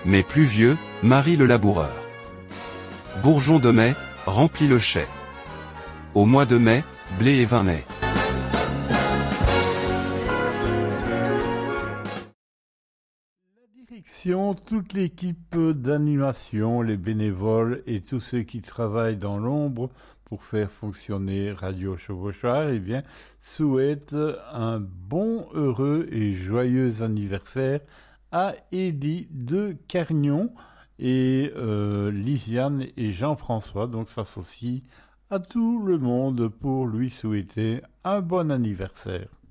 mais plus vieux, Marie le laboureur. Bourgeon de mai, remplit le chai. Au mois de mai, blé et vin naît. Direction, toute l'équipe d'animation, les bénévoles et tous ceux qui travaillent dans l'ombre pour faire fonctionner Radio Chevauchoir, eh bien, souhaite un bon, heureux et joyeux anniversaire à Élie de Cargnon et Lisiane et Jean-François, donc s'associent à tout le monde pour lui souhaiter un bon anniversaire.